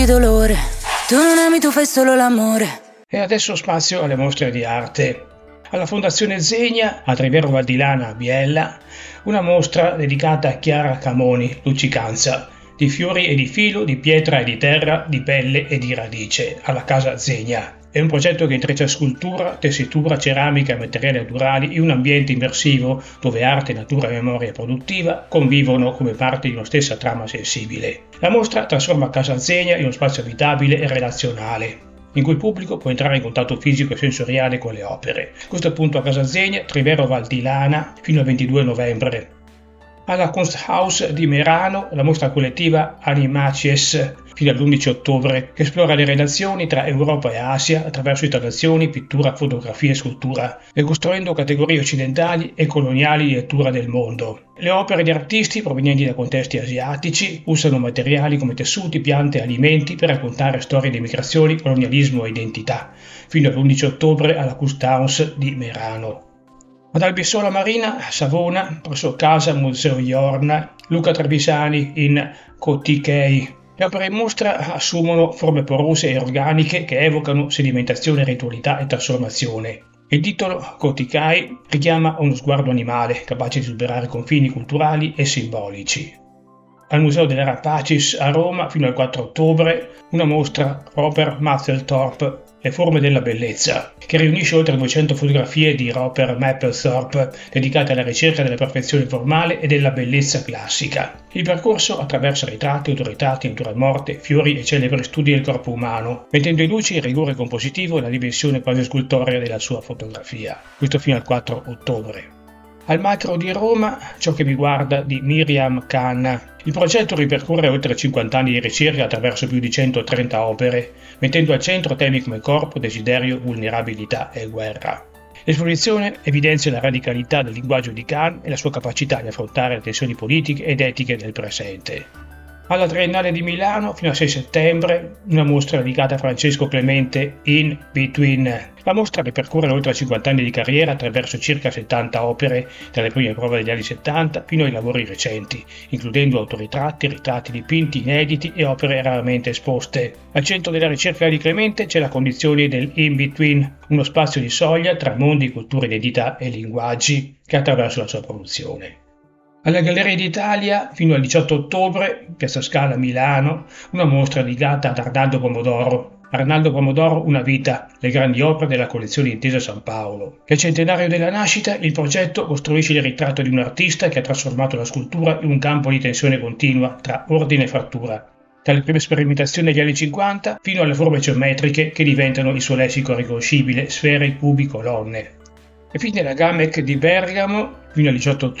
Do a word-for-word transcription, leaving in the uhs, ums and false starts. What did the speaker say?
dolore, tu non ami, tu fai solo l'amore. E adesso spazio alle mostre di arte. Alla Fondazione Zegna, a Trivero Val di Lana a Biella, una mostra dedicata a Chiara Camoni, Luccicanza, di fiori e di filo, di pietra e di terra, di pelle e di radice, alla Casa Zegna. È un progetto che intreccia scultura, tessitura, ceramica e materiali naturali in un ambiente immersivo dove arte, natura e memoria produttiva convivono come parte di una stessa trama sensibile. La mostra trasforma Casa Zegna in uno spazio abitabile e relazionale, in cui il pubblico può entrare in contatto fisico e sensoriale con le opere. Questo appunto a Casa Zegna, Trivero Val di Lana, fino al ventidue novembre. Alla Kunsthaus di Merano, la mostra collettiva Animacies, fino all'undici ottobre, che esplora le relazioni tra Europa e Asia attraverso installazioni, pittura, fotografia e scultura, ricostruendo categorie occidentali e coloniali di lettura del mondo. Le opere di artisti provenienti da contesti asiatici usano materiali come tessuti, piante e alimenti per raccontare storie di migrazioni, colonialismo e identità, fino all'undici ottobre alla Kunsthaus di Merano. Ad Albissola Marina, Savona, presso Casa Museo Iorna, Luca Trevisani in Cotichei. Le opere in mostra assumono forme porose e organiche che evocano sedimentazione, ritualità e trasformazione. Il titolo Cotichei richiama uno sguardo animale, capace di superare confini culturali e simbolici. Al Museo dell'Era Pacis a Roma, fino al quattro ottobre, una mostra Robert Mapplethorpe, Le forme della bellezza, che riunisce oltre duecento fotografie di Robert Mapplethorpe dedicate alla ricerca della perfezione formale e della bellezza classica. Il percorso attraversa ritratti, autoritratti, naturalmorte, fiori e celebri studi del corpo umano, mettendo in luce il rigore compositivo e la dimensione quasi scultorea della sua fotografia. Questo fino al quattro ottobre. Al Macro di Roma, Ciò che mi guarda di Miriam Khan. Il progetto ripercorre oltre cinquanta anni di ricerca attraverso più di centotrenta opere, mettendo al centro temi come corpo, desiderio, vulnerabilità e guerra. L'esposizione evidenzia la radicalità del linguaggio di Khan e la sua capacità di affrontare le tensioni politiche ed etiche del presente. Alla Triennale di Milano, fino al sei settembre, una mostra dedicata a Francesco Clemente In Between. La mostra ripercorre oltre cinquanta anni di carriera attraverso circa settanta opere, dalle prime prove degli anni settanta fino ai lavori recenti, includendo autoritratti, ritratti dipinti inediti e opere raramente esposte. Al centro della ricerca di Clemente c'è la condizione del In Between, uno spazio di soglia tra mondi, culture, identità e linguaggi che attraverso la sua produzione. Alla Galleria d'Italia, fino al diciotto ottobre, Piazza Scala, Milano, una mostra dedicata ad Arnaldo Pomodoro. Arnaldo Pomodoro, una vita, le grandi opere della collezione Intesa San Paolo. Nel centenario della nascita, il progetto costruisce il ritratto di un artista che ha trasformato la scultura in un campo di tensione continua tra ordine e frattura. Dalle prime sperimentazioni degli anni cinquanta fino alle forme geometriche che diventano il suo lessico riconoscibile, sfere, cubi, colonne. E fine la G A M E C di Bergamo, fino al diciotto ottobre,